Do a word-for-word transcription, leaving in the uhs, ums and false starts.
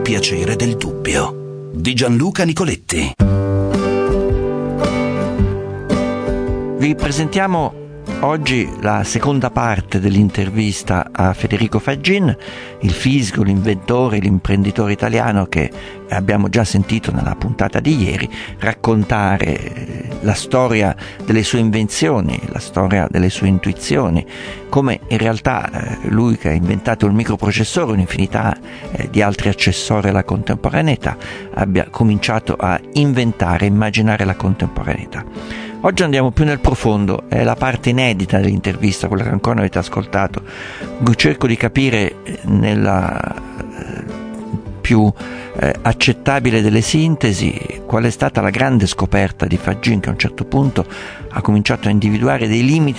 piacere del dubbio di Gianluca Nicoletti. Vi presentiamo oggi la seconda parte dell'intervista a Federico Faggin, il fisico, l'inventore, l'imprenditore italiano che abbiamo già sentito nella puntata di ieri raccontare la storia delle sue invenzioni, la storia delle sue intuizioni, come in realtà lui, che ha inventato il microprocessore e un'infinità di altri accessori alla contemporaneità, abbia cominciato a inventare, immaginare la contemporaneità. Oggi andiamo più nel profondo, è la parte inedita dell'intervista, quella che ancora non avete ascoltato, in cui cerco di capire nella eh, più eh, accettabile delle sintesi qual è stata la grande scoperta di Faggin, che a un certo punto ha cominciato a individuare dei limiti